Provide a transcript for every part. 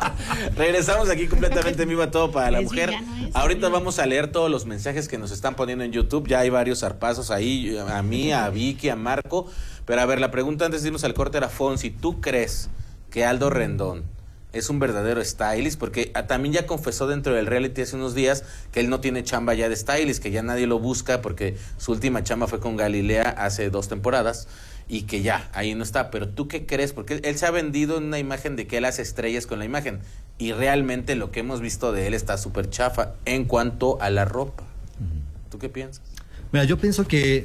Regresamos aquí completamente en vivo a Todo para la Mujer. Ahorita villano. vamos a leer todos los mensajes que nos están poniendo en YouTube. Ya hay varios zarpazos ahí, a mí, a Vicky, a Marco. Pero a ver, la pregunta antes de irnos al corte era, Fonsi, ¿tú crees que Aldo Rendón es un verdadero stylist? Porque también ya confesó dentro del reality hace unos días que él no tiene chamba ya de stylist, que ya nadie lo busca porque su última chamba fue con Galilea hace 2 temporadas y que ya, ahí no está. Pero ¿tú qué crees? Porque él se ha vendido en una imagen de que él hace estrellas con la imagen y realmente lo que hemos visto de él está súper chafa en cuanto a la ropa. ¿Tú qué piensas? Mira, yo pienso que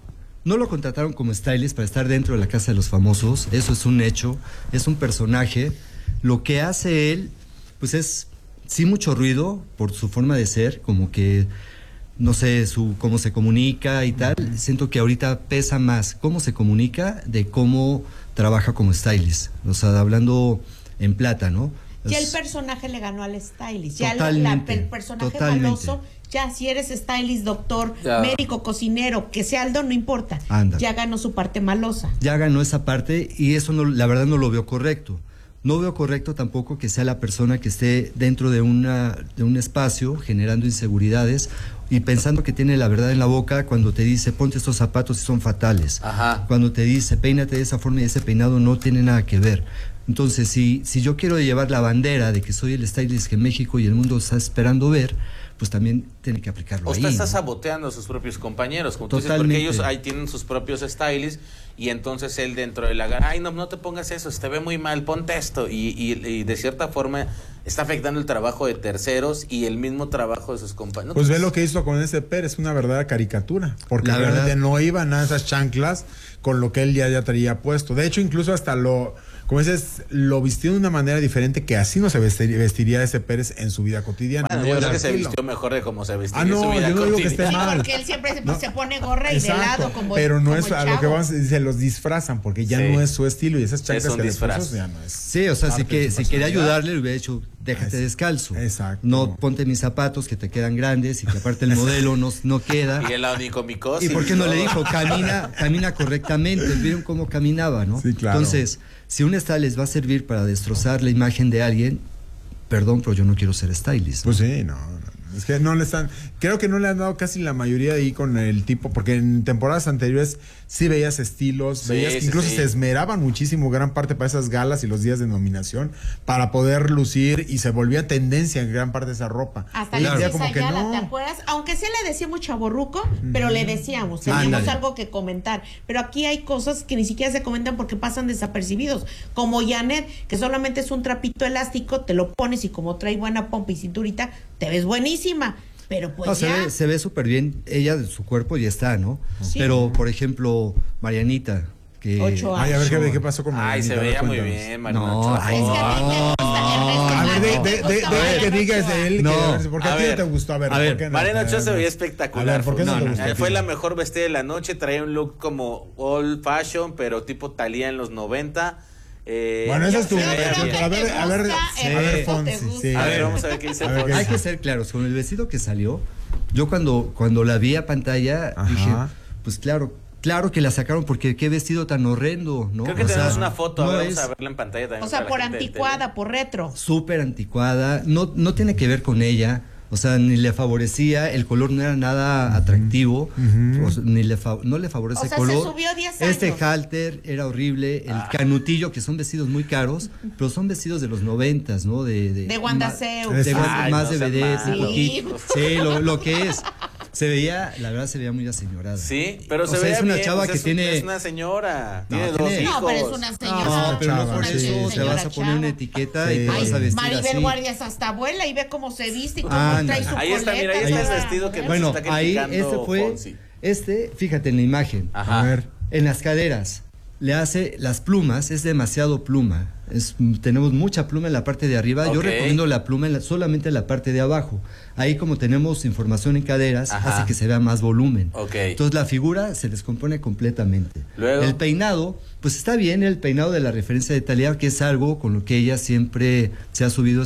no lo contrataron como stylist para estar dentro de la casa de los famosos, eso es un hecho, es un personaje. Lo que hace él, pues es sí mucho ruido por su forma de ser, como que, no sé, cómo se comunica y tal. Siento que ahorita pesa más cómo se comunica de cómo trabaja como stylist. O sea, hablando en plata, ¿no? Ya el personaje le ganó al stylist. Ya Totalmente, el personaje totalmente. maloso, ya si eres stylist, doctor, médico, cocinero, que sea Aldo, no importa. Anda. Ya ganó su parte malosa. Ya ganó esa parte y eso no, la verdad no lo veo correcto. No veo correcto tampoco que sea la persona que esté dentro de un espacio generando inseguridades y pensando que tiene la verdad en la boca cuando te dice ponte estos zapatos y son fatales. Ajá. Cuando te dice peínate de esa forma y ese peinado no tiene nada que ver. Entonces, si yo quiero llevar la bandera de que soy el stylist que México y el mundo está esperando ver, pues también tiene que aplicarlo ahí. Usted está ¿no? saboteando a sus propios compañeros, como tú dices, Totalmente. porque ellos ahí tienen sus propios stylists y entonces él dentro de la ay, no te pongas eso, se te ve muy mal, ponte esto. Y de cierta forma está afectando el trabajo de terceros y el mismo trabajo de sus compañeros. Pues ve lo que hizo con ese Pérez, una verdadera caricatura, porque La realmente verdad. no iban nada esas chanclas con lo que él ya traía puesto. De hecho, incluso hasta como dices, lo vistió de una manera diferente que así no se vestiría ese Pérez en su vida cotidiana. Bueno, No yo era creo que se estilo. vistió mejor de cómo se vestía Ah, en su no, vida yo no digo que esté cotidiana. mal. Porque él siempre No. se pone gorra y Exacto, de lado como pero no como es a lo chavo. que vamos, se los disfrazan porque ya Sí. no es su estilo y esas Es chanclas un que le disfraz. puso ya no es. Sí, o sea, si parte de su quería personalidad. ayudarle, le hubiera dicho, déjate descalzo. Exacto. No ponte mis zapatos que te quedan grandes y que aparte el modelo no queda. Y el onicomicosis. ¿Y por qué no le dijo, camina correctamente? ¿Vieron cómo caminaba, no? Sí, claro. Entonces, si un stylist va a servir para destrozar la imagen de alguien, perdón, pero yo no quiero ser stylist. Pues sí, no. Es que no le están, creo que no le han dado casi la mayoría ahí con el tipo, porque en temporadas anteriores sí veías estilos, Sí, veías que sí, incluso sí. se esmeraban muchísimo, gran parte para esas galas y los días de nominación, para poder lucir y se volvía tendencia en gran parte de esa ropa. Hasta Hoy en día Alexis Ayala, ¿te acuerdas? Aunque sí le decíamos chavorruco, pero le decíamos, teníamos Ándale. algo que comentar. Pero aquí hay cosas que ni siquiera se comentan porque pasan desapercibidos. Como Janet, que solamente es un trapito elástico, te lo pones y como trae buena pompa y cinturita, te ves buenísima. Pero pues No, ya... se ve súper bien, ella de su cuerpo ya está, ¿no? Sí. Pero, por ejemplo, Marianita, que... 8 Ay, a ver años. qué pasó con Ay, se Marianita, veía muy cuéntanos. bien, Marina No, Ochoa. ay, Es que a ti te gusta A ver, el de que digas de él, No. ¿por qué A a ti no ver, te gustó? A ver, a ver, ¿por qué no? Mariana Ochoa se veía A espectacular. ver, ¿por qué no te gustó? Fue la mejor vestida de la noche, traía un look como old fashion, pero tipo Thalía en los 90. Bueno, esa es tu Yo creo versión, que pero a ver, te a ver, gusta, a ver, eso te Fonsi, gusta. sí. A ver, vamos a ver qué dice A ver, Fonsi. ¿qué Hay que ser claros, con el vestido que salió, yo cuando la vi a pantalla Ajá. dije, pues claro que la sacaron porque qué vestido tan horrendo, ¿no? Creo que O tenemos sea, una foto, no vamos es a verla en pantalla también. O sea, para la por gente del anticuada, por retro. súper anticuada, no tiene que ver con ella, o sea, ni le favorecía, el color no era nada atractivo, o sea, no le favorece O el sea, color. se subió 10 Este años. halter era horrible, el canutillo, que son vestidos muy caros, pero son vestidos de los 90s, ¿no? De Wanda ma- Zeus. de Wanda- Ay, más no de sean vedettes, un malos. poquito. Sí, lo que es. Se veía, la verdad se veía muy aseñorada. Sí, pero O se sea, veía es una bien, chava pues que tiene... es una señora, No, tiene dos tiene- hijos. No, pero es una señora. No, pero no chava, por sí, eso te señora vas a poner una chava. etiqueta Sí. y te vas a Ay, vestir Maribel así. Guardia es hasta abuela y ve cómo se viste y cómo Ándale. trae su Ahí está, mira, ahí coleta, está el esa vestido que mujer. Bueno, está ahí criticando Fonsi. fíjate en la imagen. Ajá. A ver. En las caderas, le hace las plumas, es demasiado pluma. Tenemos mucha pluma en la parte de arriba. Yo Ok. recomiendo la pluma solamente en la parte de abajo. Ahí como tenemos información en caderas, Ajá. hace que se vea más volumen. Ok. Entonces la figura se descompone completamente. Luego. El peinado, pues está bien el peinado de la referencia de Thalía, que es algo con lo que ella siempre se ha subido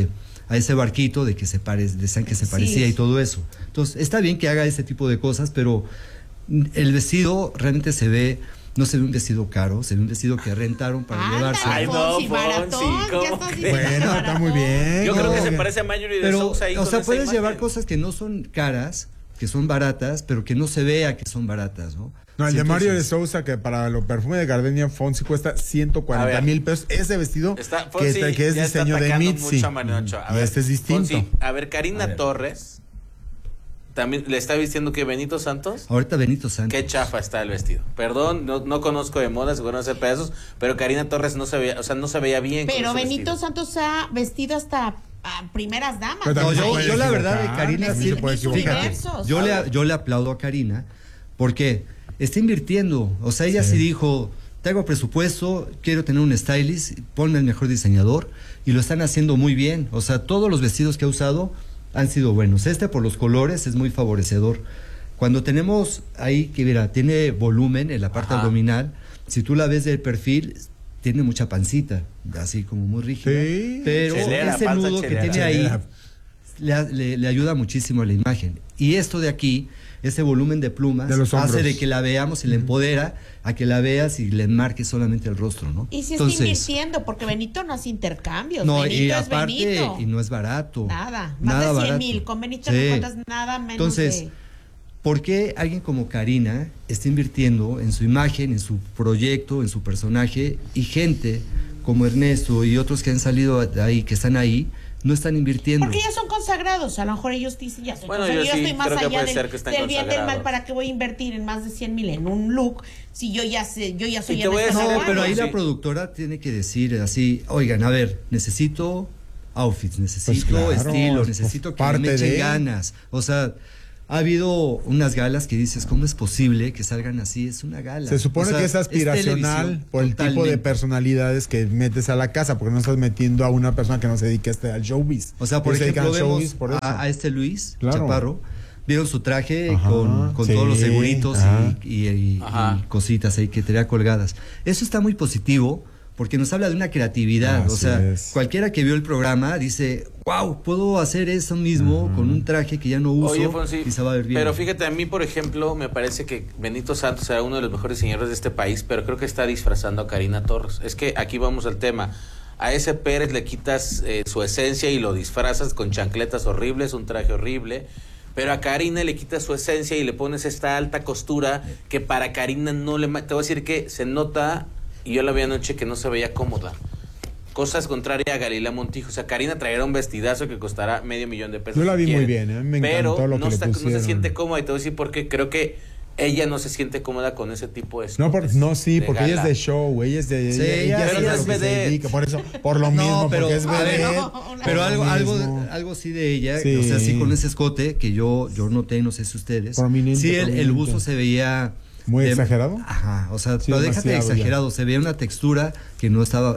a ese barquito de que decían que se Sí. parecía y todo eso. Entonces está bien que haga ese tipo de cosas, pero el vestido realmente se ve No se ve un vestido caro, se ve un vestido que rentaron para llevarse. Ay, no, Fonsi, baratón, Fonsi, ¿cómo ya estás crees? diciendo Bueno, está muy bien. Yo creo que No, se parece a Marjorie de Pero, Sousa ahí o con sea, esa puedes imagen. llevar cosas que no son caras, que son baratas, pero que no se vea que son baratas, ¿no? No, el Sí, de Mario de entonces- Sousa, que para los perfumes de Gardenia Fonsi cuesta 140,000 pesos. Ese vestido Está, que Fonsi es ya está diseño de atacando Mitzi. mucho a Mario Ochoa. A Y ver, este es distinto. Fonsi, a ver, Karina A ver. Torres también le está vistiendo que Benito Santos. Ahorita Benito Santos. Qué chafa está el vestido. Perdón, no conozco de moda, seguro no sé pedazos, pero Karina Torres no se veía, o sea, no se veía bien. Pero con ese Benito vestido. Santos ha vestido hasta a primeras damas. Pero No, también se yo, puede yo la verdad de equivocar, Karina también sí, se puede equivocar. fíjate, Universos. yo le aplaudo a Karina porque está invirtiendo, o sea, ella sí dijo, traigo presupuesto, quiero tener un stylist, ponme el mejor diseñador y lo están haciendo muy bien, o sea, todos los vestidos que ha usado han sido buenos. Este por los colores es muy favorecedor. Cuando tenemos ahí, que mira, tiene volumen en la parte Ajá. abdominal, si tú la ves del perfil, tiene mucha pancita, así como muy rígida, Sí. pero Chelera, ese panza nudo que chelera. tiene ahí Chelera. le ayuda muchísimo a la imagen. Y esto de aquí, ese volumen de plumas, De los hombros. hace de que la veamos y la empodera a que la veas y le enmarque solamente el rostro, ¿no? Y si está invirtiendo, porque Benito no hace intercambios. no, Benito y es aparte, Benito. y no es barato. Nada, más de 100,000. Con Benito no encuentras nada menos Entonces, de... ¿por qué alguien como Karina está invirtiendo en su imagen, en su proyecto, en su personaje, y gente como Ernesto y otros que han salido de ahí, que están ahí, no están invirtiendo? Porque ya son consagrados, a lo mejor ellos dicen, ya soy Bueno, consagrado, yo yo sí estoy más creo que allá puede ser que estén del bien del mal, consagrados. ¿para qué voy a invertir en más de 100,000 en un look? Si yo ya sé, yo ya soy Y te voy a Ernesto decir- No, Navarro. pero ahí Sí. la productora tiene que decir así, oigan, a ver, necesito outfits, necesito Pues claro, estilo, es necesito que parte me echen de- ganas. O sea, ha habido unas galas que dices, ¿cómo es posible que salgan así? Es una gala. Se supone O sea, que es aspiracional televisión, por el tipo de totalmente. personalidades que metes a la casa, porque no estás metiendo a una persona que no se dedique al showbiz. O sea, por Ellos se dedican ejemplo, al vemos showbiz por eso. a este Luis Claro. Chaparro, vieron su traje Ajá, con sí, todos los seguritos ajá. y Ajá. cositas ahí que tenía colgadas. Eso está muy positivo porque nos habla de una creatividad. O Así sea, es. cualquiera que vio el programa dice, wow, puedo hacer eso mismo con un traje que ya no uso Oye, Fonsi, y se va a ver bien. pero fíjate, a mí, por ejemplo, me parece que Benito Santos era uno de los mejores diseñadores de este país, pero creo que está disfrazando a Karina Torres. Es que aquí vamos al tema. A ese Pérez le quitas su esencia y lo disfrazas con chancletas horribles, un traje horrible. Pero a Karina le quitas su esencia y le pones esta alta costura que para Karina no le... Te voy a decir que se nota, y yo la vi anoche, que no se veía cómoda. Cosas contrarias a Galilea Montijo. O sea, Karina traerá un vestidazo que costará $500,000 Yo la vi si muy quiere. bien, a mí me pero encantó lo que no, le no se pusieron. siente cómoda, y te voy a decir por qué. Creo que ella no se siente cómoda con ese tipo de No, escotes sí, de porque ella es gala. de show, ella es de... Sí, ella pero sabe no a es lo que se vedette. dedica, por eso, por lo mismo, pero, porque es a ver, vedette. pero por lo mismo. algo sí de ella, Sí. o sea, sí con ese escote que yo noté, no sé si ustedes. Prominente, Sí, el prominente. buzo se veía ¿Muy exagerado? Ajá, o sea, Sí, pero déjate de demasiado ya. exagerado, se veía una textura que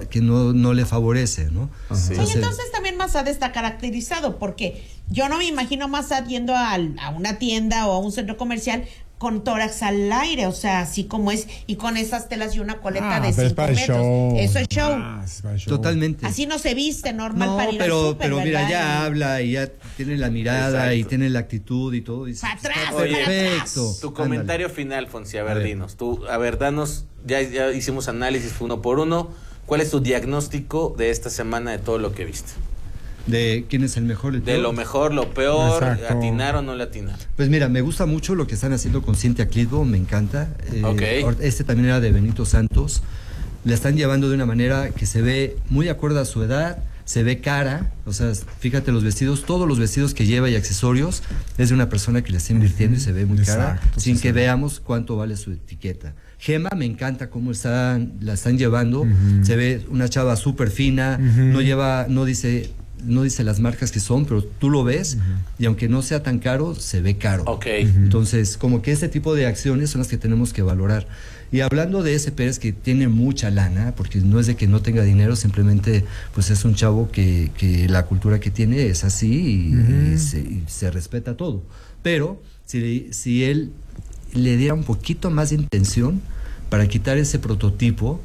no le favorece, ¿no? Sí. Oye, entonces también Massad está caracterizado, porque yo no me imagino Massad yendo a una tienda o a un centro comercial con tórax al aire, o sea, así como es, y con esas telas y una coleta de pero es 5 para el metros. show. Eso es show. Es para el show. Totalmente. Así no se viste normal No, para ir al pero, súper, pero mira, ¿verdad? ya habla y ya tiene la mirada Exacto. y tiene la actitud y todo. Y Pa' está atrás, Oye, para atrás. perfecto. Tu Ándale. comentario final, Fonsi, a ver, A ver. dinos. A ver, danos, ya hicimos análisis uno por uno. ¿Cuál es tu diagnóstico de esta semana de todo lo que viste? De quién es el mejor, el De peor. lo mejor, lo peor, Exacto. atinar o no le atinar. Pues mira, me gusta mucho lo que están haciendo con Cintia Clitbo, me encanta. Ok. Este también era de Benito Santos. La están llevando de una manera que se ve muy acorde a su edad, se ve cara, o sea, fíjate los vestidos, todos los vestidos que lleva y accesorios es de una persona que le está invirtiendo y se ve muy cara, Exacto, sin sí, que sí. veamos cuánto vale su etiqueta. Gema, me encanta cómo la están llevando, se ve una chava súper fina, no dice las marcas que son, pero tú lo ves y aunque no sea tan caro, se ve caro. Ok. Entonces, como que este tipo de acciones son las que tenemos que valorar. Y hablando de ese Pérez que tiene mucha lana, porque no es de que no tenga dinero, simplemente pues es un chavo que la cultura que tiene es así y se respeta todo. Pero si él le diera un poquito más de intención para quitar ese prototipo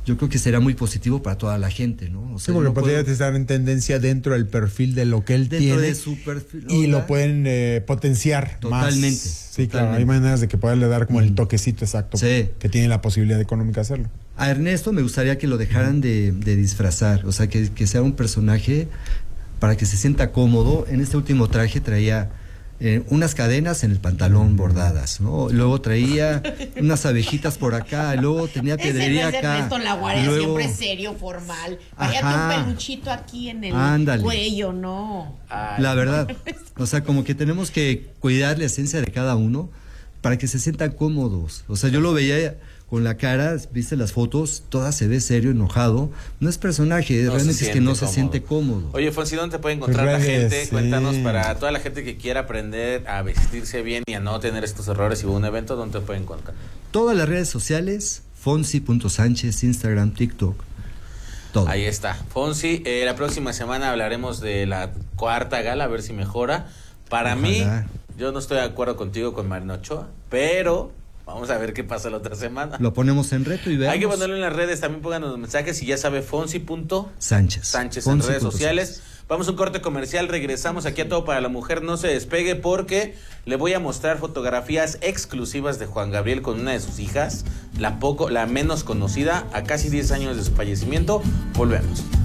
yo creo que será muy positivo para toda la gente, ¿no? O Sí, sea, porque no podría puedo- estar en tendencia dentro del perfil de lo que él dentro tiene de su perfil, y lo hola. pueden potenciar Totalmente, más. Sí, claro, hay totalmente. maneras de que poderle dar como el toquecito exacto Sí. que tiene la posibilidad económica de hacerlo. A Ernesto me gustaría que lo dejaran de disfrazar, o sea, que sea un personaje para que se sienta cómodo. En este último traje traía unas cadenas en el pantalón bordadas, ¿no? Luego traía unas abejitas por acá, luego tenía Ese no pedrería es acá. Ernesto La Guardia, luego- siempre serio, formal. Váyate Ajá. un peluchito aquí en el Ándale. cuello, no. Ay, La verdad, o sea, como que tenemos que cuidar la esencia de cada uno para que se sientan cómodos. O sea, yo lo veía con la cara, viste las fotos, toda se ve serio, enojado. No es personaje, no realmente se es que no siente se siente cómodo. Oye, Fonsi, ¿dónde te puede encontrar la Redes, gente? sí. Cuéntanos, para toda la gente que quiera aprender a vestirse bien y a no tener estos errores y va a un evento, ¿dónde te puede encontrar? Todas las redes sociales, Fonsi.Sánchez, Instagram, TikTok, todo. Ahí está. Fonsi, la próxima semana hablaremos de la cuarta gala, a ver si mejora. Para mí, Ojalá. yo no estoy de acuerdo contigo con Marina Ochoa, pero vamos a ver qué pasa la otra semana. Lo ponemos en reto y veamos. Hay que ponerlo en las redes, también pónganos los mensajes y ya sabe Sánchez. Sánchez en redes sociales. Vamos a un corte comercial, regresamos aquí a Todo para la Mujer, no se despegue porque le voy a mostrar fotografías exclusivas de Juan Gabriel con una de sus hijas, la menos conocida, a casi 10 años de su fallecimiento. Volvemos.